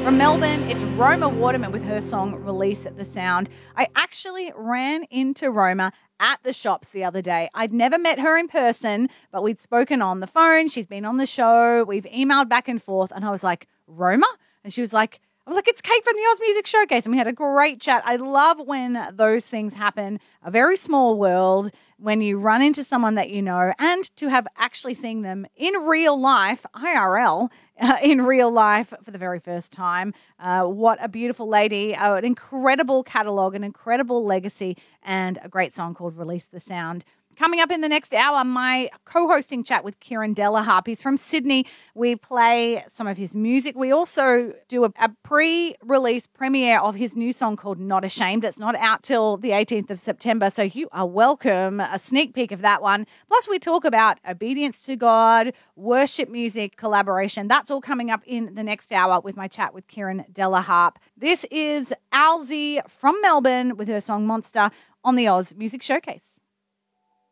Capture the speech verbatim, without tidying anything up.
From Melbourne, it's Roma Waterman with her song Release the Sound. I actually ran into Roma at the shops the other day. I'd never met her in person, but we'd spoken on the phone. She's been on the show. We've emailed back and forth. And I was like, Roma? And she was like, I was like, it's Kate from the Oz Music Showcase. And we had a great chat. I love when those things happen. A very small world, when you run into someone that you know, and to have actually seen them in real life, I R L, uh, in real life for the very first time. Uh, what a beautiful lady, uh, an incredible catalogue, an incredible legacy, and a great song called Release the Sound. Coming up in the next hour, my co-hosting chat with Kieran Delaharp. He's from Sydney. We play some of his music. We also do a, a pre-release premiere of his new song called Not Ashamed. It's not out till the eighteenth of September, so you are welcome. A sneak peek of that one. Plus, we talk about obedience to God, worship music, collaboration. That's all coming up in the next hour with my chat with Kieran Delaharp. This is Alzy from Melbourne with her song Monster on the Oz Music Showcase.